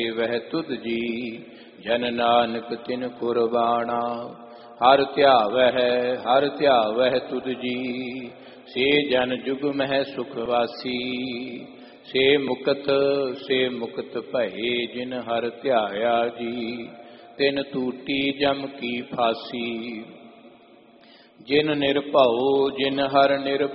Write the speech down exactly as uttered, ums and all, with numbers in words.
ਵਹਿ ਤੁਧ ਜੀ ਜਨ ਨਾਨਕ ਤਿਨ ਕੁਰਬਾਨਾ। ਹਰ ਧਿਆਵਹਿ ਹਰ ਧਿਆਵਹਿ ਤੁਧ ਜੀ ਸੇ ਜਨ ਜੁਗ ਮਹਿ ਸੁਖ ਵਾਸੀ। ਸੇ ਮੁਕਤ ਸੇ ਮੁਕਤ ਭਏ ਜਿਨ ਹਰ ਧਿਆਇਆ ਜੀ ਤਿਨ ਟੂਟੀ ਜਮ ਕੀ ਫਾਸੀ। ਜਿਨ ਨਿਰਭਉ ਜਿਨ ਹਰ ਨਿਰ